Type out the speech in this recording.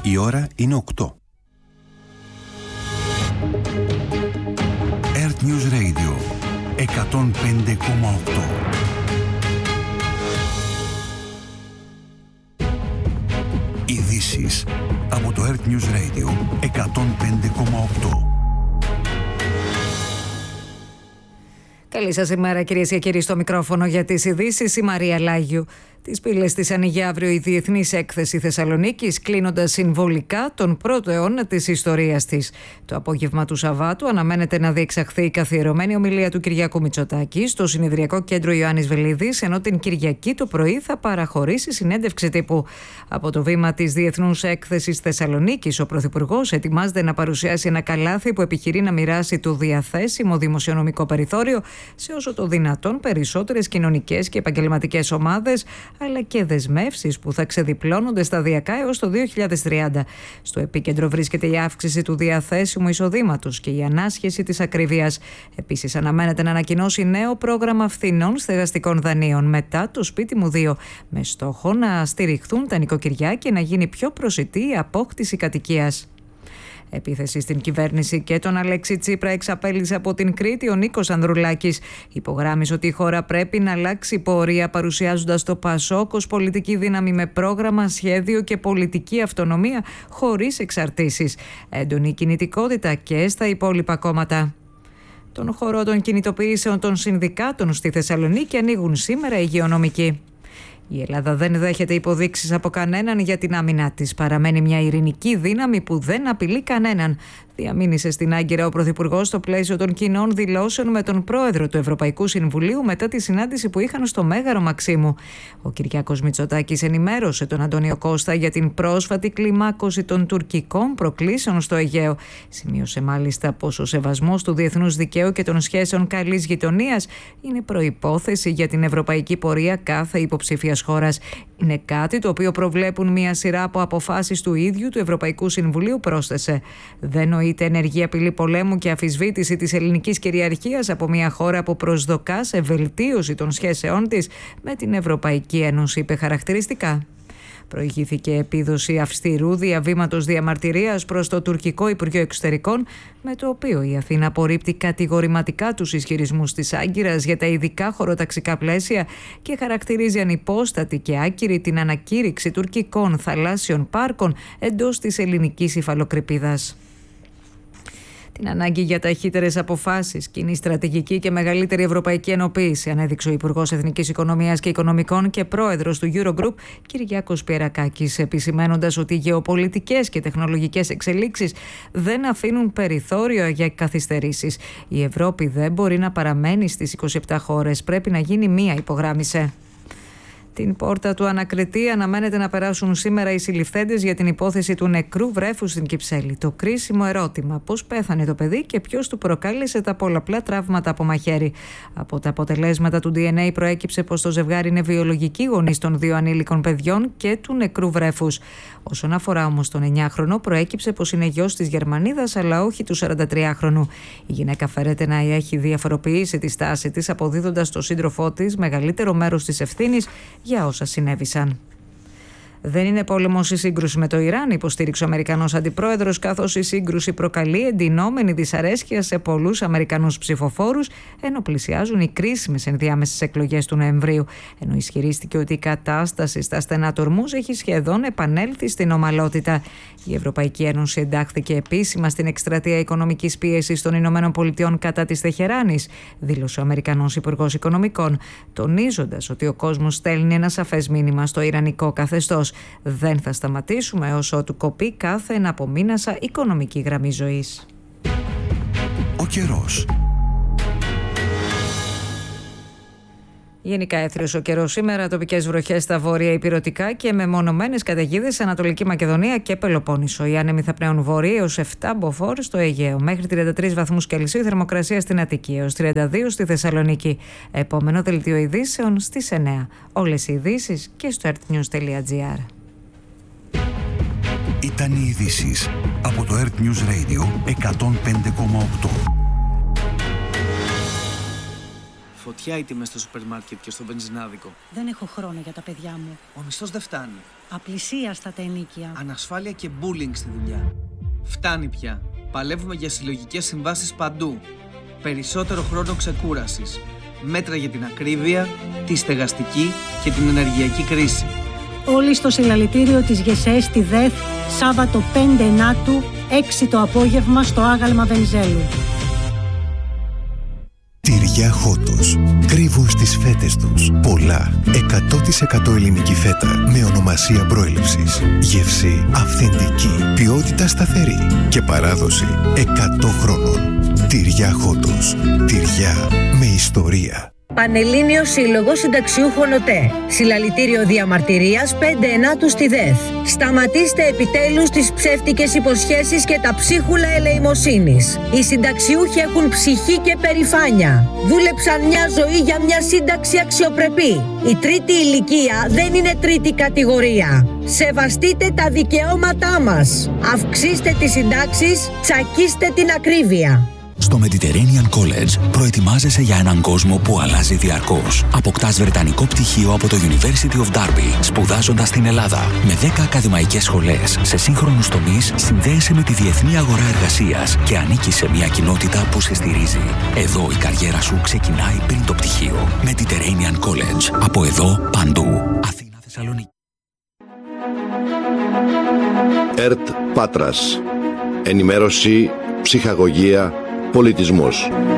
Η ώρα είναι 8. Earth News Radio 105,8. Ειδήσεις από το Earth News Radio 105,8. Καλή σας ημέρα, κυρίες και κύριοι, στο μικρόφωνο για τις ειδήσεις η Μαρία Λάγιου. Τις πύλες της ανοίγει αύριο η Διεθνής Έκθεση Θεσσαλονίκης, κλείνοντας συμβολικά τον πρώτο αιώνα της ιστορίας της. Το απόγευμα του Σαββάτου αναμένεται να διεξαχθεί η καθιερωμένη ομιλία του Κυριάκου Μητσοτάκη στο Συνεδριακό Κέντρο Ιωάννης Βελίδης, ενώ την Κυριακή το πρωί θα παραχωρήσει συνέντευξη τύπου. Από το βήμα της Διεθνούς Έκθεσης Θεσσαλονίκης, ο Πρωθυπουργός ετοιμάζεται να παρουσιάσει ένα καλάθι που επιχειρεί να μοιράσει το διαθέσιμο δημοσιονομικό περιθώριο σε όσο το δυνατόν περισσότερες κοινωνικές και επαγγελματικές ομάδες, αλλά και δεσμεύσεις που θα ξεδιπλώνονται σταδιακά έως το 2030. Στο επίκεντρο βρίσκεται η αύξηση του διαθέσιμου εισοδήματος και η ανάσχεση της ακρίβειας. Επίσης, αναμένεται να ανακοινώσει νέο πρόγραμμα φθηνών στεγαστικών δανείων μετά το Σπίτι μου 2, με στόχο να στηριχθούν τα νοικοκυριά και να γίνει πιο προσιτή η απόκτηση κατοικίας. Επίθεση στην κυβέρνηση και τον Αλέξη Τσίπρα εξαπέλυσε από την Κρήτη ο Νίκος Ανδρουλάκης. Υπογράμμισε ότι η χώρα πρέπει να αλλάξει πορεία, παρουσιάζοντας το ΠΑΣΟΚ ως πολιτική δύναμη με πρόγραμμα, σχέδιο και πολιτική αυτονομία χωρίς εξαρτήσεις. Έντονη κινητικότητα και στα υπόλοιπα κόμματα. Τον χώρο των κινητοποιήσεων των συνδικάτων στη Θεσσαλονίκη ανοίγουν σήμερα υγειονομικοί. Η Ελλάδα δεν δέχεται υποδείξεις από κανέναν για την άμυνά της. Παραμένει μια ειρηνική δύναμη που δεν απειλεί κανέναν, διαμήνυσε στην Άγκυρα ο Πρωθυπουργός στο πλαίσιο των κοινών δηλώσεων με τον πρόεδρο του Ευρωπαϊκού Συμβουλίου μετά τη συνάντηση που είχαν στο Μέγαρο Μαξίμου. Ο Κυριάκος Μητσοτάκης ενημέρωσε τον Αντώνιο Κώστα για την πρόσφατη κλιμάκωση των τουρκικών προκλήσεων στο Αιγαίο. Σημείωσε μάλιστα πως ο σεβασμός του διεθνούς δικαίου και των σχέσεων καλής γειτονίας είναι προϋπόθεση για την ευρωπαϊκή πορεία κάθε υποψήφιας χώρας. Είναι κάτι το οποίο προβλέπουν μια σειρά από αποφάσεις του ίδιου του Ευρωπαϊκού Συμβουλίου, πρόσθεσε. Δεν νοείται ενεργή απειλή πολέμου και αμφισβήτηση της ελληνικής κυριαρχίας από μια χώρα που προσδοκά σε βελτίωση των σχέσεών της με την Ευρωπαϊκή Ένωση, είπε χαρακτηριστικά. Προηγήθηκε επίδοση αυστηρού διαβήματος διαμαρτυρίας προς το τουρκικό Υπουργείο Εξωτερικών, με το οποίο η Αθήνα απορρίπτει κατηγορηματικά τους ισχυρισμούς της Άγκυρας για τα ειδικά χωροταξικά πλαίσια και χαρακτηρίζει ανυπόστατη και άκυρη την ανακήρυξη τουρκικών θαλάσσιων πάρκων εντός της ελληνικής υφαλοκρηπίδας. Την ανάγκη για ταχύτερες αποφάσεις, κοινή στρατηγική και μεγαλύτερη ευρωπαϊκή ενοποίηση ανέδειξε ο Υπουργός Εθνικής Οικονομίας και Οικονομικών και πρόεδρος του Eurogroup, Κυριάκος Πιερακάκης, επισημαίνοντας ότι οι γεωπολιτικές και τεχνολογικές εξελίξεις δεν αφήνουν περιθώριο για καθυστερήσεις. Η Ευρώπη δεν μπορεί να παραμένει στις 27 χώρες, πρέπει να γίνει μία, υπογράμμισε. Την πόρτα του ανακριτή αναμένεται να περάσουν σήμερα οι συλληφθέντες για την υπόθεση του νεκρού βρέφους στην Κυψέλη. Το κρίσιμο ερώτημα: πώς πέθανε το παιδί και ποιος του προκάλεσε τα πολλαπλά τραύματα από μαχαίρι. Από τα αποτελέσματα του DNA προέκυψε πως το ζευγάρι είναι βιολογικοί γονείς των δύο ανήλικων παιδιών και του νεκρού βρέφους. Όσον αφορά όμως τον 9χρονο, προέκυψε πως είναι γιος της Γερμανίδας, αλλά όχι του 43χρονου. Η γυναίκα φέρεται να έχει διαφοροποιήσει τη στάση της, αποδίδοντας στο σύντροφό της μεγαλύτερο μέρος της ευθύνης για όσα συνέβησαν. Δεν είναι πόλεμος η σύγκρουση με το Ιράν, υποστήριξε ο Αμερικανός αντιπρόεδρος, καθώς η σύγκρουση προκαλεί εντυνόμενη δυσαρέσκεια σε πολλούς Αμερικανούς ψηφοφόρους, ενώ πλησιάζουν οι κρίσιμες ενδιάμεσες εκλογές του Νοεμβρίου. Ενώ ισχυρίστηκε ότι η κατάσταση στα στενά του Ορμούζ έχει σχεδόν επανέλθει στην ομαλότητα. Η Ευρωπαϊκή Ένωση εντάχθηκε επίσημα στην εκστρατεία οικονομικής πίεσης των Ηνωμένων Πολιτειών κατά της Τεχεράνης, δήλωσε ο Αμερικανός Υπουργός Οικονομικών, τονίζοντας ότι ο κόσμος στέλνει ένα σαφές μήνυμα στο ιρανικό καθεστώς. Δεν θα σταματήσουμε όσο του κοπεί κάθε εναπομείνασα οικονομική γραμμή ζωής. Ο καιρός. Γενικά έθριος ο καιρός σήμερα, τοπικές βροχές στα βόρεια ηπειρωτικά και μεμονωμένες καταιγίδες σε Ανατολική Μακεδονία και Πελοπόννησο. Οι άνεμοι θα πνέουν βορρά έως 7 μποφόρ στο Αιγαίο. Μέχρι 33 βαθμούς Κελσίου θερμοκρασία στην Αττική, έως 32 στη Θεσσαλονίκη. Επόμενο δελτίο ειδήσεων στις 9. Όλες οι ειδήσεις και στο earthnews.gr. Ήταν οι ειδήσεις από το Earth News Radio 105,8. φωτιά οι τιμές στο σούπερ μάρκετ και στο μπενζινάδικο. Δεν έχω χρόνο για τα παιδιά μου. Ο μισθός δεν φτάνει. Απλησίαστα τα ενοίκια. Ανασφάλεια και bullying στη δουλειά. Φτάνει πια. Παλεύουμε για συλλογικές συμβάσεις παντού. Περισσότερο χρόνο ξεκούρασης. Μέτρα για την ακρίβεια, τη στεγαστική και την ενεργειακή κρίση. Όλοι στο συλλαλητήριο της ΓΕΣΕ στη ΔΕΘ, Σάββατο 5 Ενάτου, 6 το απόγευμα στο άγαλμα Βενιζέλου. Τυριά Χότος. Κρύβουν στις φέτες τους πολλά 100% ελληνική φέτα με ονομασία προέλευσης. Γεύση αυθεντική, ποιότητα σταθερή και παράδοση 100 χρόνων. Τυριά Χότος. Τυριά με ιστορία. Πανελλήνιος Σύλλογος Συνταξιούχων ΟΤΕ. Συλλαλητήριο διαμαρτυρίας 5 Ενάτου στη ΔΕΘ. Σταματήστε επιτέλους τις ψεύτικες υποσχέσεις και τα ψίχουλα ελεημοσύνης. Οι συνταξιούχοι έχουν ψυχή και περηφάνεια. Δούλεψαν μια ζωή για μια σύνταξη αξιοπρεπή. Η τρίτη ηλικία δεν είναι τρίτη κατηγορία. Σεβαστείτε τα δικαιώματά μας. Αυξήστε τις συντάξεις, τσακίστε την ακρίβεια. Στο Mediterranean College προετοιμάζεσαι για έναν κόσμο που αλλάζει διαρκώς. Αποκτάς βρετανικό πτυχίο από το University of Derby, σπουδάζοντας στην Ελλάδα. Με 10 ακαδημαϊκές σχολές σε σύγχρονους τομείς, συνδέεσαι με τη διεθνή αγορά εργασίας και ανήκεις σε μια κοινότητα που σε στηρίζει. Εδώ η καριέρα σου ξεκινάει πριν το πτυχίο. Mediterranean College. Από εδώ, παντού. Αθήνα, Θεσσαλονίκη. ΕΡΤ Πάτρας. Ενημέρωση, ψυχαγωγία, πολιτισμός.